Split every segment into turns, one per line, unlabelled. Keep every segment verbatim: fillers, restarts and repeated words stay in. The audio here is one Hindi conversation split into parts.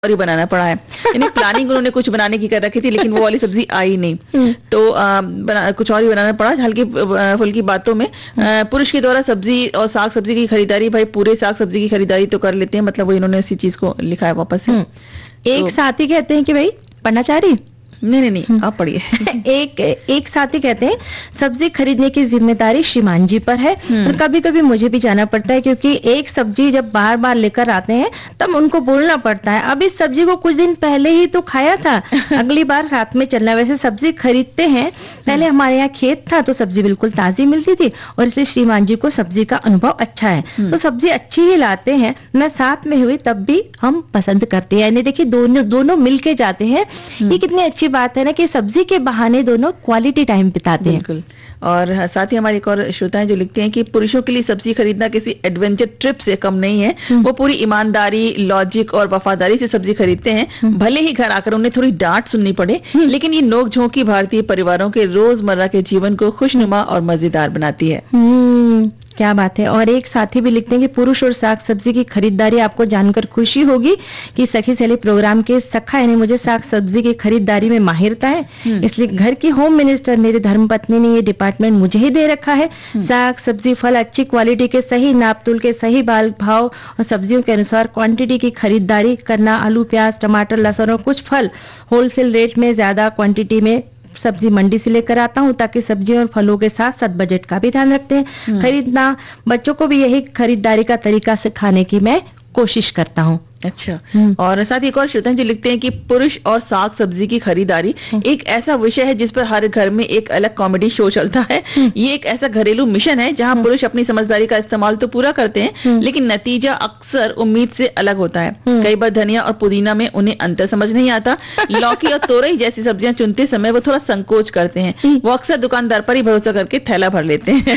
कचौरी बनाना पड़ा है। यानी प्लानिंग उन्होंने कुछ बनाने की कर रखी थी, लेकिन वो वाली सब्जी आई नहीं, तो आ, बना, कचौरी बनाना पड़ा। हल्की फुल्की बातों में आ, पुरुष के द्वारा सब्जी और साग सब्जी की खरीदारी, भाई पूरे साग सब्जी की खरीदारी तो कर लेते हैं, मतलब वो इन्होंने उसी चीज को लिखा है वापस से।
एक
तो,
साथी कहते हैं कि भाई पढ़ना चाह रही,
नहीं नहीं नहीं आप पढ़िए।
एक एक साथी कहते हैं सब्जी खरीदने की जिम्मेदारी श्रीमान जी पर है, और कभी कभी मुझे भी जाना पड़ता है, क्योंकि एक सब्जी जब बार बार लेकर आते हैं तब उनको बोलना पड़ता है, अब इस सब्जी को कुछ दिन पहले ही तो खाया था, अगली बार साथ में चलना। वैसे सब्जी खरीदते हैं, पहले हमारे यहाँ खेत था तो सब्जी बिल्कुल ताजी मिलती थी, और इसलिए श्रीमान जी को सब्जी का अनुभव अच्छा है, तो सब्जी अच्छी ही लाते हैं। मैं साथ में हुई तब भी हम पसंद करते हैं, यानी देखिए दोनों दोनों मिलके जाते हैं। ये कितनी अच्छी बात है ना कि सब्जी के बहाने दोनों क्वालिटी टाइम बिताते हैं।
बिल्कुल। और साथ ही हमारे एक और श्रोता हैं जो लिखते हैं कि पुरुषों के लिए सब्जी खरीदना किसी एडवेंचर ट्रिप से कम नहीं है, वो पूरी ईमानदारी, लॉजिक और वफादारी से सब्जी खरीदते हैं। भले ही घर आकर उन्हें थोड़ी डांट सुननी पड़े, लेकिन ये नोक झोंक की भारतीय परिवारों के रोजमर्रा के जीवन को खुशनुमा और मजेदार बनाती है।
हम्म, क्या बात है। और एक साथी भी लिखते हैं कि पुरुष और साग सब्जी की खरीदारी आपको जानकर खुशी होगी कि सखी सहेली प्रोग्राम के सखा यानी मुझे साग सब्जी की खरीदारी में माहिरता है, इसलिए घर की होम मिनिस्टर मेरी धर्मपत्नी ने ये डिपार्टमेंट मुझे ही दे रखा है। साग सब्जी फल अच्छी क्वालिटी के, सही नाप तुल के, सही बाल भाव और सब्जियों के अनुसार क्वांटिटी की खरीदारी करना। आलू, प्याज, टमाटर, लहसुन और कुछ फल होलसेल रेट में ज्यादा क्वांटिटी में सब्जी मंडी से लेकर आता हूँ, ताकि सब्जियों और फलों के साथ साथ बजट का भी ध्यान रखते हैं। खरीदना, बच्चों को भी यही खरीदारी का तरीका सिखाने की मैं कोशिश करता हूँ।
अच्छा। और साथ ही एक और श्रोता जो लिखते हैं कि पुरुष और साग सब्जी की खरीदारी एक ऐसा विषय है जिस पर हर घर में एक अलग कॉमेडी शो चलता है। ये एक ऐसा घरेलू मिशन है जहां पुरुष अपनी समझदारी का इस्तेमाल तो पूरा करते हैं, लेकिन नतीजा अक्सर उम्मीद से अलग होता है। कई बार धनिया और पुदीना में उन्हें अंतर समझ नहीं आता। लौकी और तोरई जैसी सब्जियां चुनते समय वो थोड़ा संकोच करते हैं। वो अक्सर दुकानदार पर ही भरोसा करके थैला भर लेते हैं।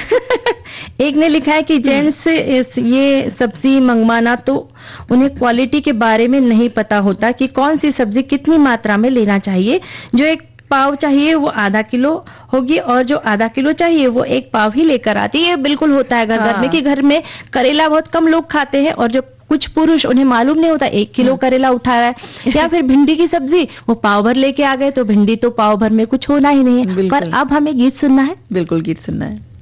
एक ने लिखा है कि जेंट्स से ये सब्जी मंगवाना तो उन्हें क्वालिटी के बारे में नहीं पता होता कि कौन सी सब्जी कितनी मात्रा में लेना चाहिए। जो एक पाव चाहिए वो आधा किलो होगी, और जो आधा किलो चाहिए वो एक पाव ही लेकर आती है। बिल्कुल होता है घर घर में कि घर में करेला बहुत कम लोग खाते हैं, और जो कुछ पुरुष उन्हें मालूम नहीं होता एक किलो करेला उठा रहा है। या फिर भिंडी की सब्जी वो पाव भर लेके आ गए, तो भिंडी तो पाव भर में कुछ होना ही नहीं है। पर अब हमें गीत सुनना है,
बिल्कुल गीत सुनना है।